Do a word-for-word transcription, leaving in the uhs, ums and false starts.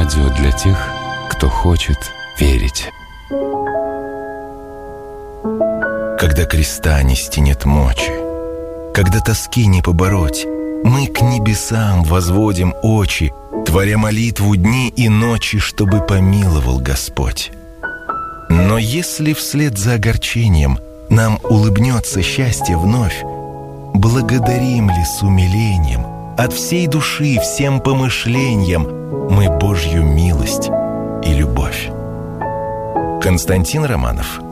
Радио для тех, кто хочет верить. Когда креста не стенет мочи, когда тоски не побороть, мы к небесам возводим очи, творя молитву дни и ночи, чтобы помиловал Господь. Но если вслед за огорчением нам улыбнется счастье вновь, благодарим ли с умилением от всей души всем помышлениям мы Божью милость и любовь? Константин Романов.